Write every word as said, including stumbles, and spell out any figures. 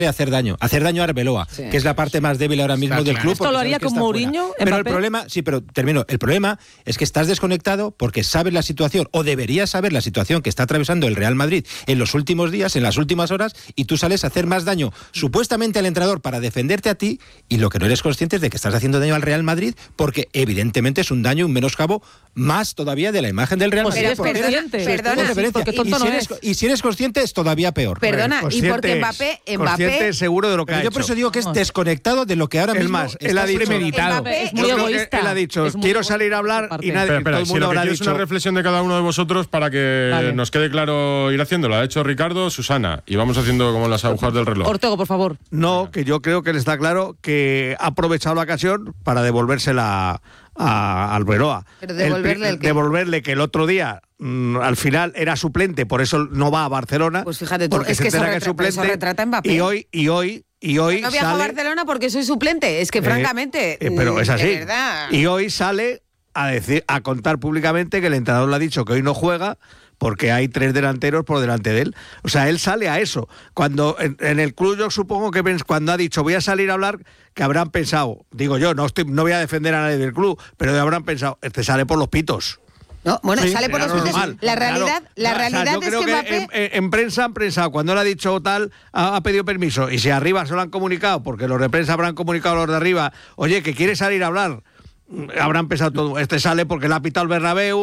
hacer daño, hacer daño a Arbeloa, sí. que es la parte más débil ahora mismo Está del claro. club. ¿Esto lo haría con Mourinho? Pero el problema, sí, pero termino, el problema es que estás desconectado porque sabes la situación, o deberías saber la situación que está atravesando el Real Madrid en los últimos días, en las últimas horas, y tú sales a hacer más daño, supuestamente al entrenador para defenderte a ti, y lo que no eres consciente es de que estás haciendo daño al Real Madrid, porque evidentemente es un daño, un menoscabo, más todavía de la imagen del Real Madrid. Pues sí, perdona, perdona, sí, porque tonto y, si no eres, es. y si eres consciente es todavía peor. Perdona, y porque Mbappé... Mbappé seguro de lo que Pero ha yo hecho. por eso digo que es desconectado de lo que ahora mismo es más, él ha dicho, premeditado. Es muy egoísta. Él ha dicho, quiero salir a hablar y nadie, espera, espera, todo el si mundo lo que habrá quiero dicho. es una reflexión de cada uno de vosotros para que vale. nos quede claro ir haciendo. La ha hecho Ricardo, Susana, y vamos haciendo como las agujas del reloj. Ortego, por favor. No, que yo creo que le está claro que ha aprovechado la ocasión para devolvérsela a Arbeloa. Pero devolverle el, el devolverle que el otro día mmm, al final era suplente, por eso no va a Barcelona. Pues fíjate tú, porque es se que eso, retra- retra- que suplente, eso retrata a Mbappé. Y hoy, y hoy, y hoy no viajo sale, a Barcelona porque soy suplente. Es que eh, francamente, eh, pero es así. de verdad. Y hoy sale a decir, a contar públicamente que el entrenador le ha dicho que hoy no juega porque hay tres delanteros por delante de él. O sea, él sale a eso. Cuando en, en el club yo supongo que cuando ha dicho voy a salir a hablar, que habrán pensado, digo yo, no estoy, no voy a defender a nadie del club, pero habrán pensado, este sale por los pitos. No, bueno, sí, sale por los pitos. La realidad, claro. la realidad o sea, yo es creo que, que Mbappé... en, en, en prensa han pensado, cuando él ha dicho tal, ha, ha pedido permiso, y si arriba se lo han comunicado, porque los de prensa habrán comunicado a los de arriba, oye, que quiere salir a hablar, habrán pensado todo, este sale porque le ha pitado el Bernabéu,